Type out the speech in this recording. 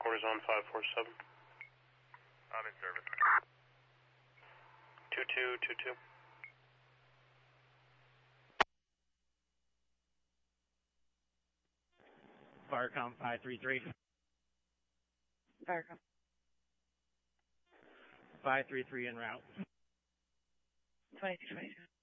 Horizon 547. I'm in service. 2222. Firecom 533. Firecom. 533 en route. 2222.